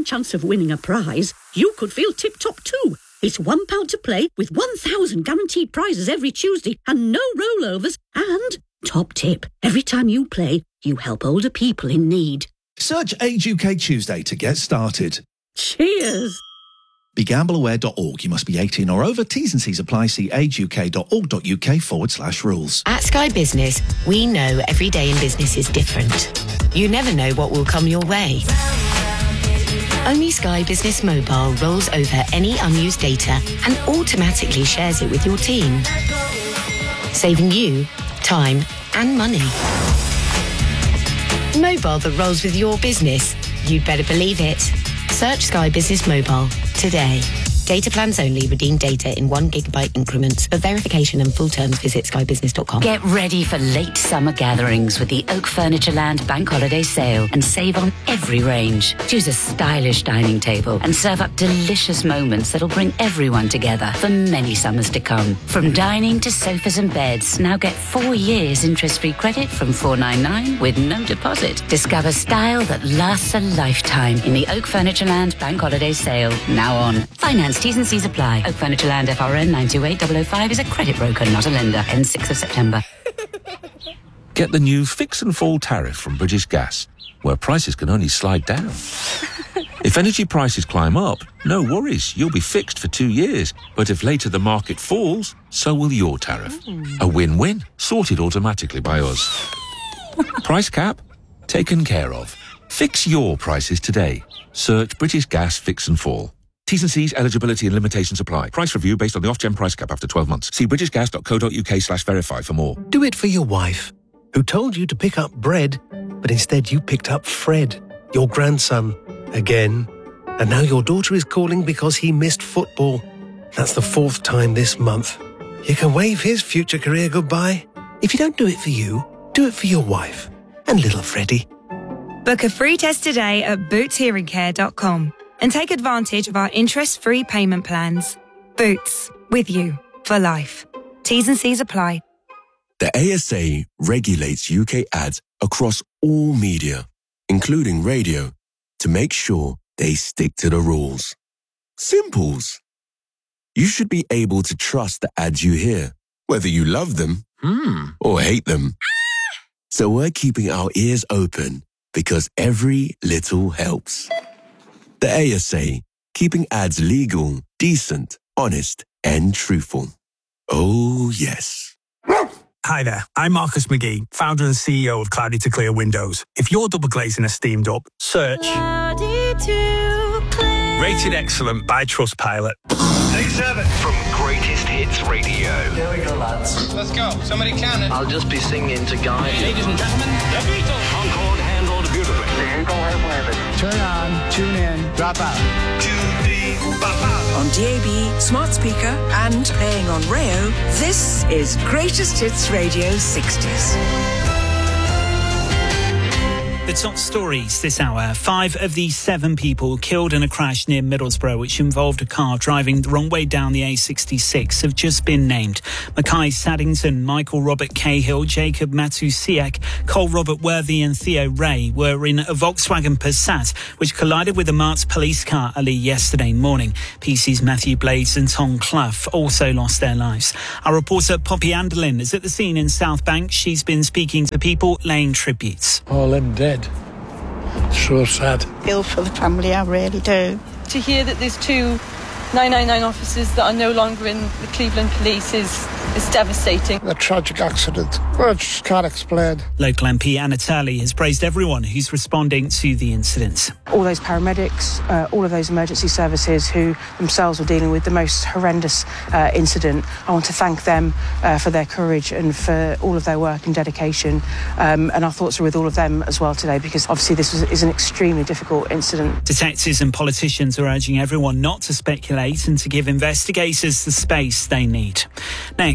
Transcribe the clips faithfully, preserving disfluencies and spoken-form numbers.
chance of winning a prize, you could feel tip-top too. It's one pound to play with one thousand guaranteed prizes every Tuesday and no rollovers. And, top tip, every time you play, you help older people in need. Search Age U K Tuesday to get started. Cheers! Be gamble aware dot org. You must be eighteen or over. T's and C's apply. See ageuk.org.uk forward slash rules. At Sky Business, we know every day in business is different. You never know what will come your way. Only Sky Business Mobile rolls over any unused data and automatically shares it with your team, saving you time and money. Mobile that rolls with your business. You'd better believe it. Search Sky Business Mobile today. Data plans only. Redeem data in one gigabyte increments. For verification and full terms, visit sky business dot com. Get ready for late summer gatherings with the Oak Furniture Land Bank Holiday Sale and save on every range. Choose a stylish dining table and serve up delicious moments that'll bring everyone together for many summers to come. From dining to sofas and beds, now get four years interest-free credit from four ninety-nine with no deposit. Discover style that lasts a lifetime in the Oak Furniture Land Bank Holiday Sale. Now on. Finance T's and C's apply. Oak Furniture Land F R N nine two eight zero zero five is a credit broker, not a lender. Ends sixth of September. Get the new Fix and Fall tariff from British Gas, where prices can only slide down. If energy prices climb up, no worries, you'll be fixed for two years. But if later the market falls, so will your tariff. A win-win, sorted automatically by us. Price cap? Taken care of. Fix your prices today. Search British Gas Fix and Fall. T's and C's, eligibility and limitations apply. Price review based on the off-gen price cap after twelve months. See britishgas.co.uk slash verify for more. Do it for your wife, who told you to pick up bread, but instead you picked up Fred, your grandson, again. And now your daughter is calling because he missed football. That's the fourth time this month. You can wave his future career goodbye. If you don't do it for you, do it for your wife and little Freddie. Book a free test today at boots hearing care dot com. And take advantage of our interest-free payment plans. Boots, with you, for life. T's and C's apply. The A S A regulates U K ads across all media, including radio, to make sure they stick to the rules. Simples. You should be able to trust the ads you hear, whether you love them mm. or hate them. So we're keeping our ears open because every little helps. The A S A, keeping ads legal, decent, honest, and truthful. Oh, yes. Hi there, I'm Marcus McGee, founder and C E O of Cloudy to Clear Windows. If your double glazing is steamed up, search Rated Excellent by Trustpilot. Take seven from Greatest Hits Radio. Here we go, lads. Let's go. Somebody count it. I'll just be singing to Guy. Ladies and gentlemen, the Beatles. Concord handled beautifully. The Eagle has landed. Turn on, tune in, drop out. Tune in, drop out. On D A B, smart speaker, and playing on Rayo, this is Greatest Hits Radio sixties. The top stories this hour. Five of the seven people killed in a crash near Middlesbrough, which involved a car driving the wrong way down the A sixty-six, have just been named. Mackay Saddington, Michael Robert Cahill, Jacob Matusiak, Cole Robert Worthy and Theo Ray were in a Volkswagen Passat, which collided with a marked police car early yesterday morning. P C's Matthew Blades and Tom Clough also lost their lives. Our reporter Poppy Anderlin is at the scene in South Bank. She's been speaking to people, laying tributes. All them dead. So sad. Feel for the family, I really do. To hear that there's two nine nine nine officers that are no longer in the Cleveland Police is, is devastating. A tragic accident. Well, I just can't explain. Local M P Anna Turley has praised everyone who's responding to the incident. All those paramedics, uh, all of those emergency services who themselves were dealing with the most horrendous uh, incident. I want to thank them uh, for their courage and for all of their work and dedication. Um, and our thoughts are with all of them as well today, because obviously this was, is an extremely difficult incident. Detectives and politicians are urging everyone not to speculate and to give investigators the space they need. Next.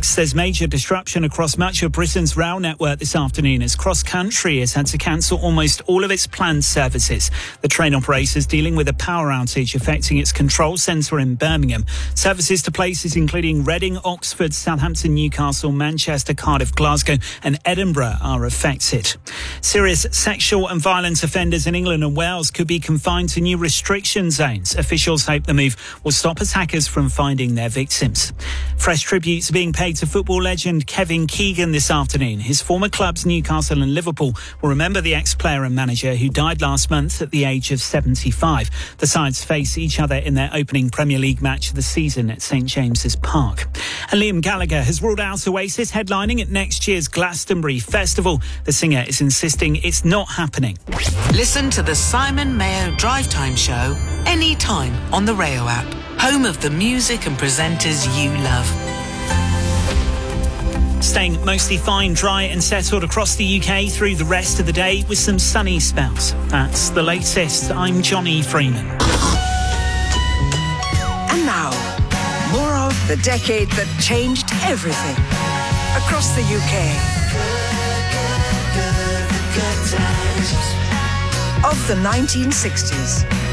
Next, there's major disruption across much of Britain's rail network this afternoon as Cross Country has had to cancel almost all of its planned services. The train operator is dealing with a power outage affecting its control centre in Birmingham. Services to places including Reading, Oxford, Southampton, Newcastle, Manchester, Cardiff, Glasgow and Edinburgh are affected. Serious sexual and violent offenders in England and Wales could be confined to new restriction zones. Officials hope the move will stop attackers from finding their victims. Fresh tributes being paid to football legend Kevin Keegan this afternoon. His former clubs Newcastle and Liverpool will remember the ex-player and manager who died last month at the age of seventy-five. The sides face each other in their opening Premier League match of the season at St James's Park. And Liam Gallagher has ruled out Oasis headlining at next year's Glastonbury Festival. The singer is insisting it's not happening. Listen to the Simon Mayo Drive Time Show anytime on the Rayo app, home of the music and presenters you love. Staying mostly fine, dry and settled across the U K through the rest of the day with some sunny spells. That's the latest. I'm Johnny Freeman. And now, more of the decade that changed everything across the U K. Of the nineteen sixties.